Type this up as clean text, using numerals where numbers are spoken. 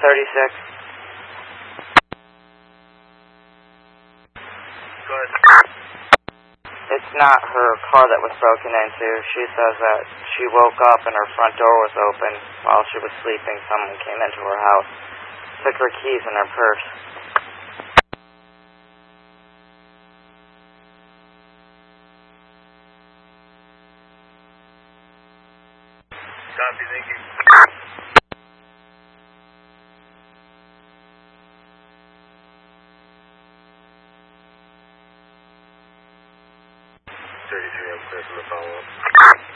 36. Go ahead. It's not her car that was broken into. She says that she woke up and her front door was open while she was sleeping. Someone came into her house, took her keys and her purse. Copy, thank you. 33, I'm clear for the follow-up.